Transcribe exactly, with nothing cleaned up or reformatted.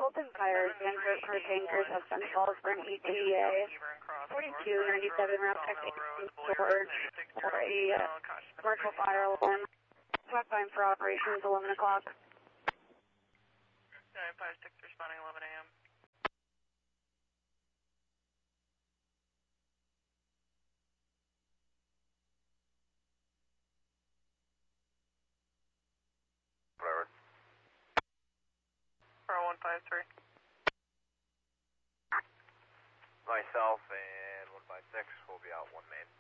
Fulton Fire, Vancouver Car Tankers of Sun Falls for an E T A forty-two ninety-seven route technician for, for a uh, commercial fire alarm. Track time for operations eleven o'clock. nine five six responding eleven A M. Whatever. four one five three. Myself and one five six will be out one main.